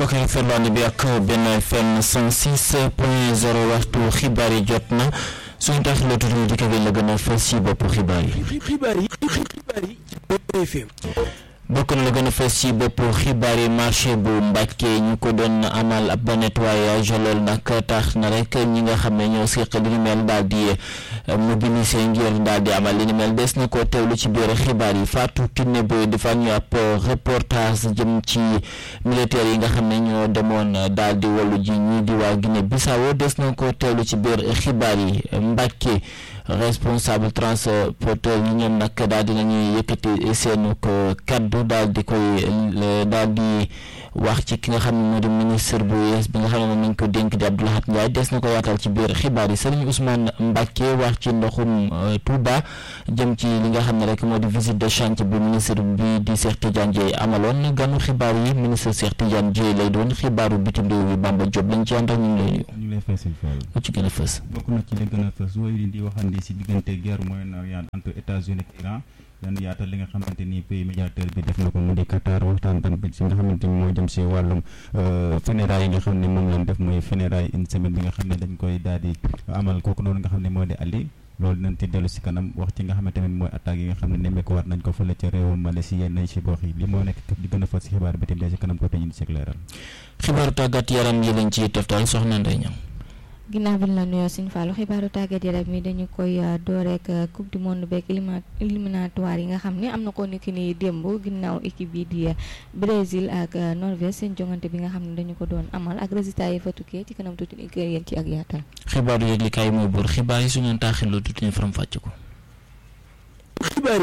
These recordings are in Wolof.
mbokk yi rafetlu bi ak benn FM 106.0 waxtu xibaar yi jot na suñu tax la tuuti di ko la gën a fës ci bopp xibaar yi. xibaar yi ci BFM. bokk na la gën a fës ci bopp xibaar yi marché bu Mbàkke ñu ko doon amal ab nettoyage loolu nag tax na rek ñi nga xam ne ñoo seq li ni mel daal di mobiliser ngir daal di amal li ni mel des na ko teewlu ci biir xibaar yi Fatou Kiné Boye dafa ñu ab reportage jëm ci militaire yi nga xam ne ñoo demoon daal di wallu ji ñii di waa Guinée Bissau des na ko teewlu ci biir xibaar yi Mbàkke responsable transporteur yi ñoom nag daal di nañuy yëkkati seenu ko kaddu daal di koy daal di wax ci ki nga xam ne moo di ministre bu yees bi nga xam ne moom nañ ko dénk di Abdou Lahad Ndiaye des na ko yaatal ci biir xibaar yi Serigne Ousmane Mbacké wax ci ndoxum Touba jëm ci li nga xam ne rek moo di visite de chantier bi ministre bi di Cheikh Tidiane Dièye amaloon ganu xibaar yi ministre Cheikh Tidiane Dièye lay doon xibaaru bitim réew yi Bamba Diop lañ ci ànd ak ñu ngi lay fës lu ci gën a fës bokk na ci li gën a fës wooyu di waxandi si diggante guerre Moyen-Orient entre États-Unis ak Iran yan yaatal li nga xamante ni pays médiateur bi def na ko mu di Qatar waxtaan tamit si nga xamante ni moo jëm si wàllum funérailles yi nga xam ne moom lañ def mooy funérailles une semaine bi nga xam ne dañ koy daal di amal kooku noonu nga xam ne moo di Ali loolu dinañ ci dellu si kanam wax ci nga xamante ne mooy attaques yi nga xam ne nemmeeku war nañ ko fële ca réewum Malaisie yenn nañ si gox yi li moo nekk di gën a fës si xibaar bi tamit si kanam ko te ñu si leeral xibaaru tàggat yaram yi lañ ci toftal soxna Ndeye Niang. ginnaaw bi la nuyoo Sine Fallou xibaaru tàggat yaram mi dañu koy door rek coupe du monde beeg éliminatoire yi nga xam ne am na ko niki ni démb ginnaaw équipe yi di Brésil ak Norvège seen jongante bi nga xam ne dañu ko doon amal ak résultat yi fa tukkee ci kanam tuuti ni yéen ci ak yaatal. xibaaru yëglikaay mooy buur xibaar yi suñu taaxiloo tuuti ñu faram fàcc ko. xibaar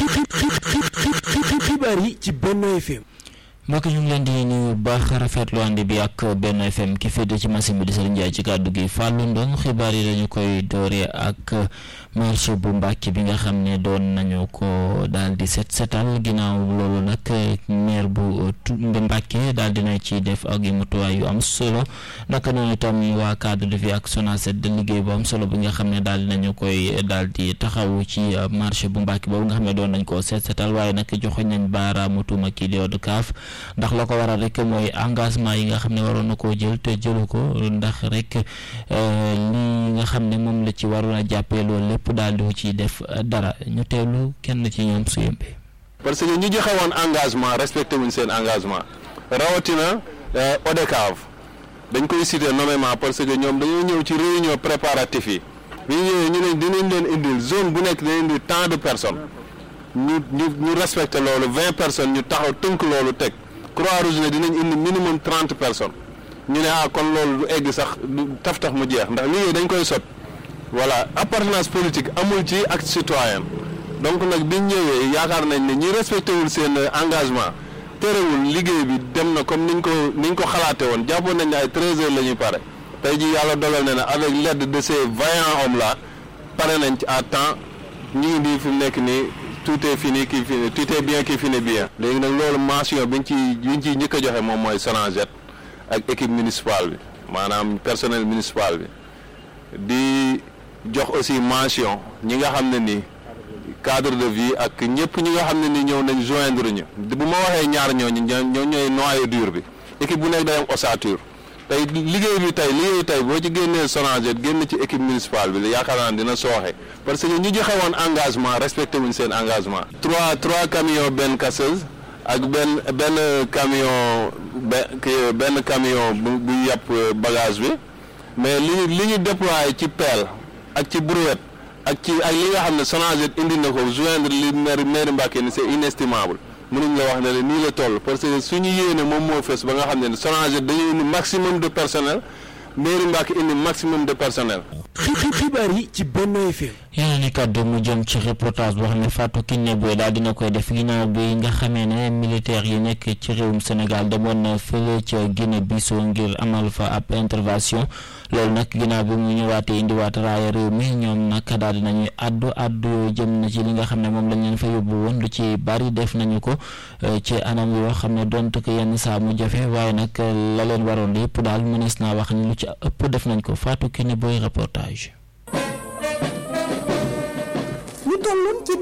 yi ci Benno FM. mbokk ñu ngi leen di nuyu baax rafetlu ànd bi ak Benno FM ki féete ci machine bi di Serigne Ndiaye ci kàddu gi Fallou Ndong xibaar yi dañu koy dooree ak marché bu Mbàkke bi nga xam ne doon nañu ko daal di setal ginnaaw loolu nag maire bu Mbàkke daal dina ci def ak yu mutuwaay yu am solo naka noonu itam waa cadre de vie ak SONACED de liggéey bu am solo bi nga xam ne daal dinañu koy daal di taxawu ci marché bu Mbàkke boobu nga xam ne doon nañ ko setal waaye nag joxoñ nañ baaraamu tuuma kii di ODCAV ndax la ko waral rek mooy engagement yi nga xam ne waroon na koo jël te jëlu ko ndax rek li nga xam ne moom la ci waroon a jàppee loolu lépp daal di ci def dara ñu teewlu kenn ci ñoom su yëmbee. parce que ñu joxe woon engagement respecté wuñ seen engagement rawatina ODCAV dañ koy citer nommément parce que ñoom dañoo ñëw ci réunion préparatif yi bi ñu ñëwee ñu ne dinañ leen indil zone bu nekk dinañ indil tant de personnes ñu respecté loolu 20 personnes ñu taxaw tënk loolu teg. Croix-Rouge ne dinañ indi minimum 30 personnes ñu ne kon loolu du egg sax du tax mu jeex ndax liggéey dañ koy sot voilà appartenance politique amul ci acte citoyen donc nag biñ ñëwee yaakaar nañ ne ñi respecté wul seen engagement terewul liggéey bi dem na comme niñ ko xalaate woon jàppoon nañ ne ay 13 heures la ñuy pare tey ji yàlla dogal na ne avec l'aide de ces vaillants hommes là pare nañ ci à temps ñu ngi nii fi mu nekk nii tout est fini qui finit tout est bien qui finit bien. léegi nag loolu mention biñ ciy njëkk a joxe moom mooy SONAGED ak équipe municipale bi maanaam personnel municipal bi di jox aussi mention ñi nga xam ne ni cadre de vie ak ñëpp ñi nga xam ne ni ñëw nañ joindre ñu bu ma waxee ñaar ñooñu ñooy noyau dur bi équipe bu nekk day am ossature tey liggéey tey boo ci génnee SONAGED génn ci équipe municipale bi la yaakaar naa dina sooxe parce que ñu joxe woon engagement respecté wuñ seen engagement. trois camions benn casseuse ak benn camion bu yàpp bagage bi mais li ñu déployé ci pelle ak ci brouette ak li nga xam ne SONAGED indi na ko joindre li maire Mbacké ni c'est inestimable. mënuñ la wax ne nii la toll parce que suñu yéene moom moo fës ba nga xam ne SONAGED dañuy indi maximum de personnel mairie Mbacké indi maximum de personnel. xibaar yi ci Benno FM. yeneen i kàddu mu jëm ci reportage boo xam ne Fatou Kiné Boye daal dina koy def ginnaaw bi nga xamee ne militaire yi nekk ci réewum Sénégal demoon na fële ca Guinée Bissau ngir amal fa ab intervention loolu nag ginnaaw bi mu ñëwaatee indiwaat raaya réew mi ñoom nag daal dinañuy addu jëm na ci li nga xam ne moom lañ leen fa yóbbu woon lu ci bari def nañu ko ci anam yoo xam ne donte ko yenn saa mu jafe waaye nag la leen waroon yëpp daal mënees naa wax ni lu ci ëpp def nañ ko Fatou Kiné Boye reportage. ñu tolloon ci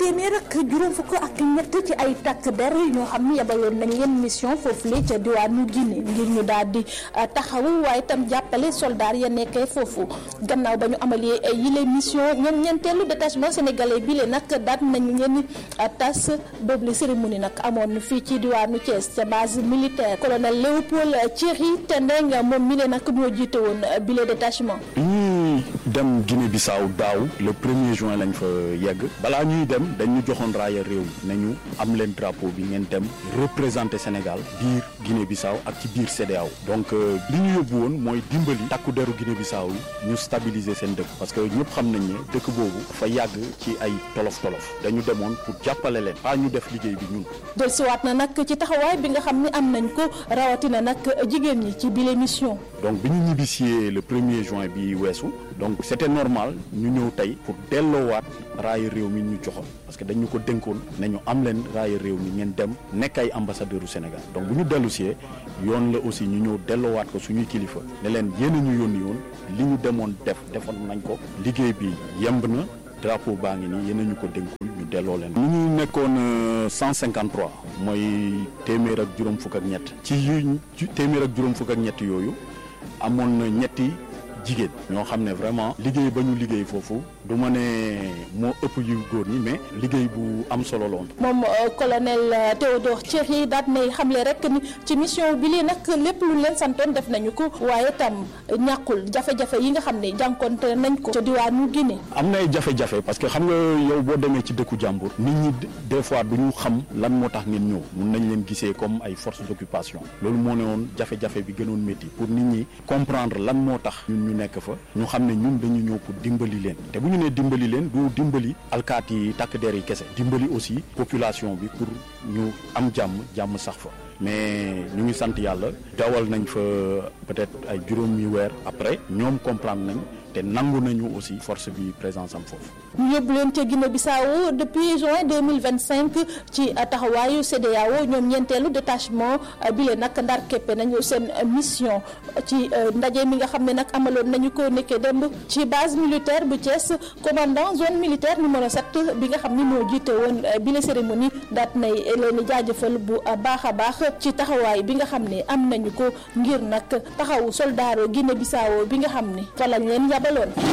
téeméer ak juróom fukk ak ñett ci ay takk der ñoo xam ne yabaloon nañ leen mission foofule ca diwaanu Guinée ngir ñu daal di taxawu waaye itam jàppale soldaar ya nekkee foofu gannaaw ba ñu amalee yile mission ñoom ñeenteelu détachement sénégalais bi le nag daat nañu leen tas boobu cérémonie nag amoon fii ci diwaanu Thiès ca base militaire colonel Léopold Thierry Tendeng moom mi le nag ñoo jiite woon bile détachement. ñuy dem Guinée Bissau daaw le 1er juin lañ fa yegg balaa ñuy dem dañu joxoon raaya réew mi nañu am leen drapeau bi ngeen dem représenter Sénégal biir Guinée Bissau ak ci biir CEDEAO donc li ñu yóbbu woon mooy dimbali takku deru Guinée Bissau yi ñu stabiliser seen dëkk parce que ñëpp xam nañ ne dëkk boobu dafa yàgg ci ay tolof-tolof dañu demoon pour jàppale leen pas ñu def liggéey bi ñun. dellusiwaat na nag ci taxawaay bi nga xam ne am nañ ko rawatina nag jigéen ñi ci bile mission. donc bi ñu ñibbisee le 1er juin bi weesu donc c'était normal ñu ñëw tey pour delloowaat raaya réew mi ñu joxoon parce que dañu ko dénkoon nañu am leen raaya réew mi ngeen dem nekk ay ambassadeur u Sénégal donc bu ñu dellusee yoon la aussi ñu ñëw delloowaat ko suñuy kilifa ne leen yéen a ñu yónni woon li ñu demoon defoon nañ ko liggéey bi yemb na drapeau baa ngi nii yéen a ñu ko dénkoon ñu delloo leen. ñu ngi nekkoon 153 mooy téeméer ak juróom fukk ak ñett ci téeméer ak juróom fukk ak ñett yooyu amoon na ñetti jigéen ñoo xam ne vraiment liggéey ba ñu liggéey foofu du ma ne moo ëpp yu góor ñi mais liggéey bu am solo la woon. moom colonel Théodore Thierry daat nay xamle rek ni ci mission bi lii nag lépp lu leen santoon def nañu ko waaye tam ñàkkul jafe-jafe yi nga xam ne jànkonte nañ ko ca diwaanu Guinée. am na ay jafe-jafe parce que xam nga yow boo demee ci dëkku jàmbur nit ñi des fois du ñu xam lan moo tax ngeen ñëw mun nañ leen gisee comme ay forces d'occupation loolu moo ne woon jafe-jafe bi gënoon métti pour nit ñi comprendre lan moo tax ñu nekk fa ñu xam ne ñun dañu ñëw pour dimbali leen te bu ñu nee dimbali leen du dimbali alkaati yi takk der yi kese dimbali aussi population bi pour ñu am jàmm sax fa mais ñu ngi sant yàlla dawal nañ fa peut-être ay juróomi weer après ñoom comprendre nañ te nangu nañu aussi force bi présence am foofu. ñu yóbbu leen ca Guinée Bissau depuis juin 2025 ci taxawaayu CEDEAO ñoom ñeenteelu détachement bi le nag ndar képpe nañu seen mission ci ndaje mi nga xam ne nag amaloon nañu ko nekkee démb ci base militaire bu Thiès commandant zone militaire numéro 7 bi nga xam ni moo jiite woon bi la cérémonie daat nay leen jaajëfal bu baax a baax ci taxawaay bi nga xam ne am nañu ko ngir nag taxawu soldaaru Guinée Bissau bi nga xam ne fa lañ leen yabaloon.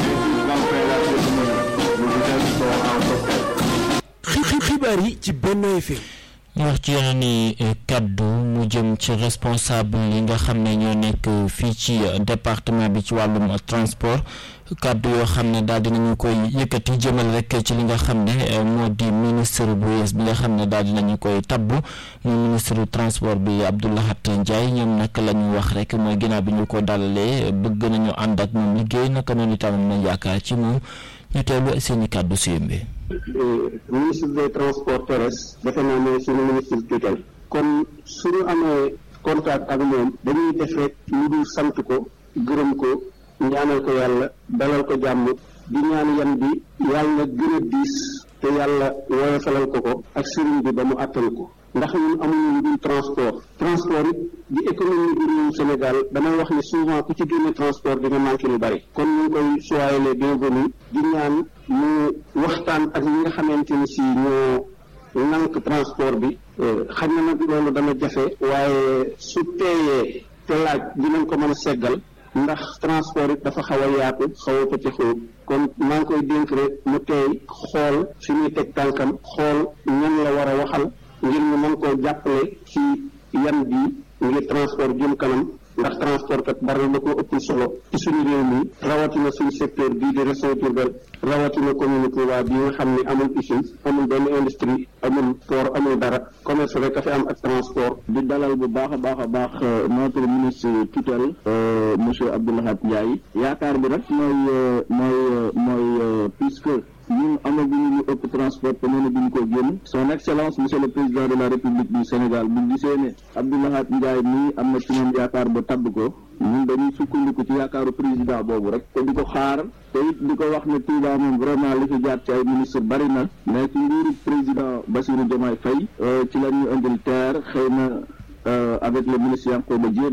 xibaar yi ci Benno FM. ñu wax ci yeneen i kaddu mu jëm ci responsable yi nga xam ne ñoo nekk fii ci département bi ci wàllum transport kaddu yoo xam ne daal dinañu koy yëkkati jëmal rek ci li nga xam ne moo di ministre bu yees bi nga xam ne daal dinañu koy tabbu muy ministre transport bi Abdou Lahat Ndiaye ñoom nag la ñu wax rek mooy ginnaaw bi ñu ko dalalee bëgg nañu ànd ak moom liggéey naka noonu itam am na yaakaar ci moom ñu teelu seen i kaddu si yëmbee. ministre des transports terrestres defe naa ne suñu ministre tutelle kon suñu amee contact ak moom dañuy def rek ñu dul sant ko gërëm ko ñaanal ko yàlla dalal ko jàmm di ñaan yan bi yàlla na gën a diis te yàlla woyofalal ko ak sëriñ bi ba mu àttal ko ndax ñun amuñu lu dul transport it di économie bi réewu Sénégal damay wax ne souvent ku ci génne transport dina manqué lu bari kon ñu ngi koy soyez les bienvenus di ñaan ñu waxtaan ak ñi nga xamante ni si ñoo nank transport bi xam na nag loolu dana jafe waaye su teeyee te laaj dinañ ko mën a seggal ndax transport it dafa xaw a yaatu xaw a pëccëxoo kon maa ngi koy dénk rek mu teey xool fi ñuy teg tànkam xool ñan la war a waxal ngir ñu mën koo jàppale ci yan bi ngir transport jëm kanam ndax transport kat bari na ko ëpp solo ci suñu réew mi rawatina suñu secteur bii di région Diourbel rawatina commune Touba bi nga xam ne amul usine amul benn industrie amul port amul dara commerce rek a fi am ak transport. di dalal bu baax a baax notre ministre tutelle monsieur Abdou Lahat Ndiaye yaakaar bi rek mooy puisque ñun amaguñu ñu ëpp transport te mën a duñ ko génn son excellence monsieur le président de la république du Sénégal bu gisee ne Abdou Lahat Ndiaye nii am na ci moom yaakaar ba tabb ko ñun dañuy sukkandiku ci yaakaaru président boobu rek te di ko xaar te it di ko wax ne Touba moom vraiment li fi jaar ci ay ministre bari na mais ci nguuru président Bassirou Diomaye Faye ci la ñu indil terre xëy na avec le ministre Yankhoba Diémé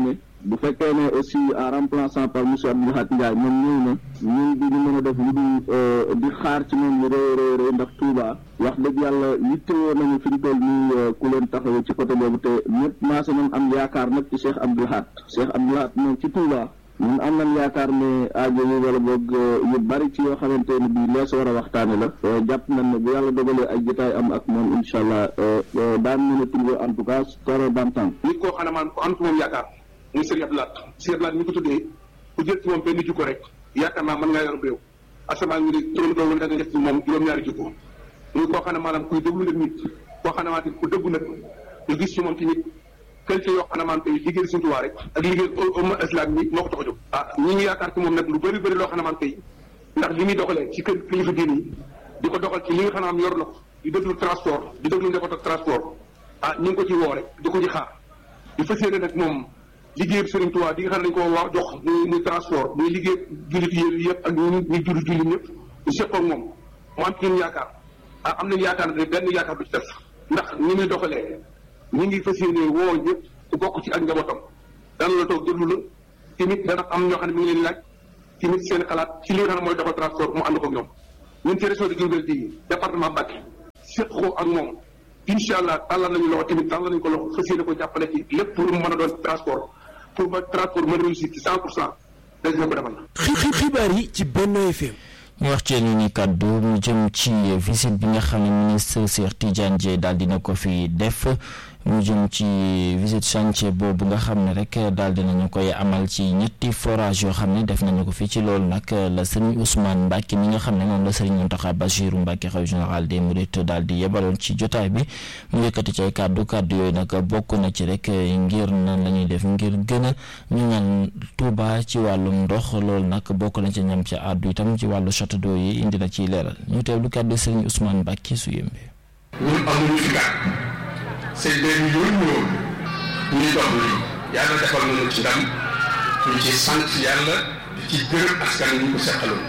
bu fekkee ne aussi en remplaçant par monsieur Abdou Lahad Ndiaye moom ñëw na ñun bi ñu mën a def lu dul di xaar ci moom lu rëy ndax Touba wax dëgg yàlla yittewoo nañu fi ñu toll nii ku leen taxawee ci côté boobu te ñëpp maase nañ am yaakaar nag ci Cheikh Abdou Lahad moom ci Touba ñun am nañ yaakaar ne aajo yi wala boog yu bari ci yoo xamante ne bii lees war a waxtaane la jàpp nañ ne bu yàlla dogalee ay jotaay am ak moom incha allah daan mën a trouver en tout cas terrain d'entente. nit koo xam ne maanaam ku am ci moom yaakaar muy Serigne Abdou Lahad ñu ko tuddee ku jël ci moom benn jikko rek yaakaar naa mën ngaa yor réew asamaan ñu ne turam doon da nga def ci moom juróom-ñaari jikko muy koo xam ne maanaam kuy déglu nag nit koo xam ne maanaam ku dëggu nag ñu gis ci moom ci nit qualité yoo xam ne maanaam tey liggéey Sëriñ Tuubaa rek ak liggéey umma islam bi moo ko tax a jóg ñi ngi yaakaar ci moom nag lu bëri loo xam ne maanaam tey ndax li muy doxalee ci kër kilifa diine yi di ko doxal ci li nga xam ne am yor na ko di déglu transport di déglu njaboot ak transport ñu ngi ko ci woo rek di ko ci xaar di fas yéene nag moom liggéey Sëriñ Tuubaa di nga xam ne dañ ko wax jox muy transport muy liggéey jullit yi yëpp ak ñuy jullit ñëpp ñu seqoon moom mu am ci ñun yaakaar am nañu yaakaar ne benn yaakaar du ci def ndax ni muy doxalee ñu ngi fas yéene woo ñëpp ku bokk ci ak njabootam dana la toog déglu la tamit dana am ñoo xam ne mi ngi leen laaj tamit seen xalaat ci li nga xam ne mooy doxal transport mu ànd ko ak ñoom ñun ci région de Diourbel bi département Mbacké séq ko ak moom incha allah tàllal nañu loxo tamit tàllal nañu ko loxo fas yéene ko jàppale ci lépp pour mu mën a doon transport pour ba transport mën a réussir ci 100% dañ ko defal. xibaar yi ci Benno FM. ñu wax ci ni kàddu mu jëm ci visite bi nga xam ne ministre Cheikh Tidiane Dièye daal dina ko fi def mu jëm ci visite chantier boobu nga xam ne rek daal dinañu koy amal ci ñetti forage yoo xam ne def nañu ko fii ci loolu nag la Serigne Ousmane Mbacké mi nga xam ne moom la Serigne Mountakha Bassirou Mbacké xalifa général des mourides daal di yebaloon ci jotaay bi mu yëkkati ci ay kàddu yooyu nag bokk na ci rek ngir nan la ñuy def ngir gën a ñu naan Touba ci wàllum ndox loolu nag bokk na ci ñam ci àddu itam ci wàllu château d'eau yi indi na ciy leeral ñu teewlu kàddu Serigne Ousmane Mbacké su yëmbee. ñun amuñu fi gàtt seen benn yooyu woon ñuy dox nii yàlla defal nañu ci ndam ñu ci sant yàlla di ci gërëm askan ñu ko seqaloon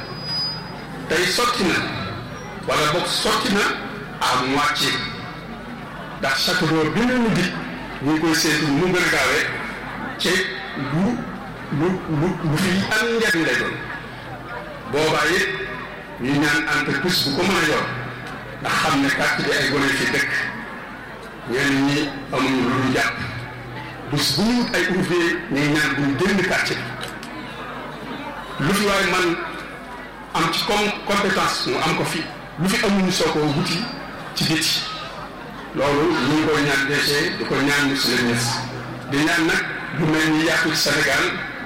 tey sotti na wala boog sotti na à moitié ndax château d'eau bi ñu dig ñu ngi koy seetu mu gën a gaawee ci lu fi am njariñ lay doon boobaa it ñu ñaan entreprise bu ko mën a yor ndax xam ne kàtt bi ay gone fi dëkk ñenn ñi amuñu lu ñu jàpp bés bu ñu wut ay ouvrier ñu ngi ñaan bu ñu génn kàtt bi lu fi waaye man am ci compétence mu am ko fi lu fi amuñu soo ko wuti ci biti loolu ñu ngi koy ñaan DG di ko ñaan monsieur le ministre di ñaan nag lu mel ni yaatu ci Sénégal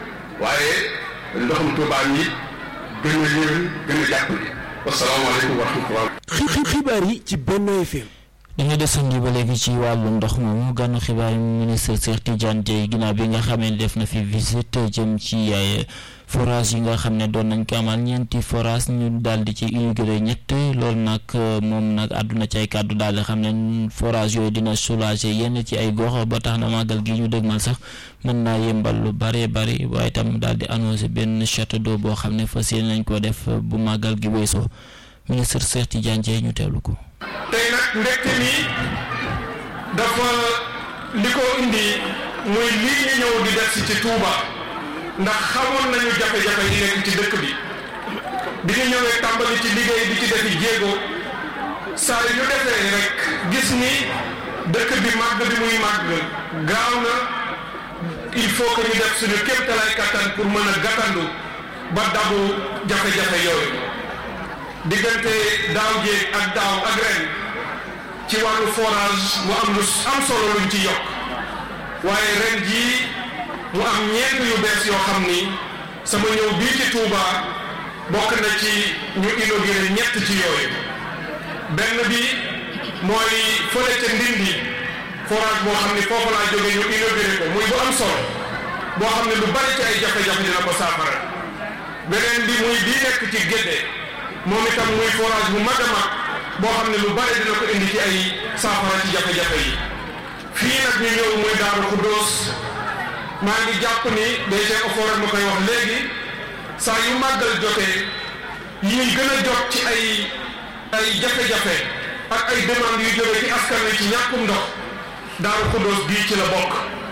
waaye ndoxum Touba mi gën a yéwén gën a jàppale wasalaamaaleykum wa rahmatulah. xibaar yi ci Benno FM. dañu desandi ba léegi ci wàllu ndox moomu gànnu xibaar yi ministre Cheikh Tidiane Dièye ginnaaw bi nga xamee ne def na fi visite jëm ci ay forage yi nga xam ne doon nañ ko amal ñeenti forage ñu daal di ci inauguré ñett loolu nag moom nag àdduna ci ay kàddu daal di xam ne forage yooyu dina soulager yenn ci ay gox ba tax na màggal gi ñu dëgmal sax mën naa yëmbal lu bëree bëri waaye itam daal di annoncé benn château d'eau boo xam ne fas yéene nañ ko def bu màggal gi weesoo ministre Cheikh Tidiane Dièye ñu teewlu ko. tey nag mbégte mi dafa li ko indi muy lii ñu ñëw di def si ci Touba ndax xamoon nañu jafe-jafe yi nekk ci dëkk bi ñu ñëwee tàmbali ci liggéey bi ci defi jéego saa yu ñu defee rek gis ni dëkk bi màgg bi muy màgg gaaw na il faut que ñu def suñu kéemtalaay kattan pour mën a gàttandu ba dabu jafe-jafe yooyu diggante daaw jéeg ak daaw ak ren ci wàllu forage mu am lu am solo luñ ci yokk waaye ren jii mu am ñeent yu bees yoo xam ni sama ñëw bii ci Touba bokk na ci ñu inauguré ñett ci yooyu benn bi mooy fële ca Ndindi forage boo xam ni foofu laa jóge ñu inauguré ko muy bu am solo boo xam ne lu bari ci ay jafe-jafe dina ko saafara beneen bi muy bii nekk ci Gédé moom itam muy forage bu mag a mag boo xam ne lu bari dina ko indi ci ay saafara ci jafe-jafe yi fii nag ñu ñëw muy Daaru Xuddoos maa ngi jàpp ni DG Oforêt ma koy wax léegi saa yu màggal jotee yi ñuy gën a jot ci ay jafe-jafe ak ay demandes yu jóge ci askan wi ci ñàkkum ndox Daaru Xuddoos bii ci la bokk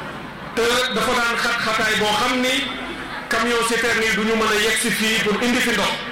te dafa daan xat-xataay boo xam ni camion citerne yi du ñu mën a yegg si fii pour indi fi ndox